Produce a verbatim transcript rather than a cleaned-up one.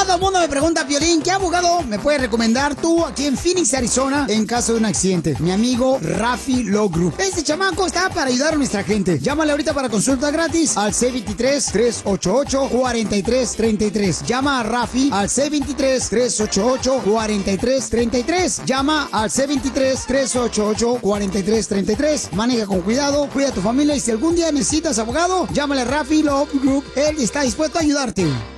Todo el mundo me pregunta, Piolín, ¿qué abogado me puedes recomendar tú aquí en Phoenix, Arizona, en caso de un accidente? Mi amigo Rafi Law Group. Este chamaco está para ayudar a nuestra gente. Llámale ahorita para consulta gratis al C veintitrés, tres ochenta y ocho, cuarenta y tres treinta y tres. Llama a Rafi al C veintitrés, tres ochenta y ocho, cuarenta y tres treinta y tres. Llama al C veintitrés, tres ochenta y ocho, cuarenta y tres treinta y tres. Maneja con cuidado, cuida a tu familia y si algún día necesitas abogado, llámale a Rafi Law Group. Él está dispuesto a ayudarte.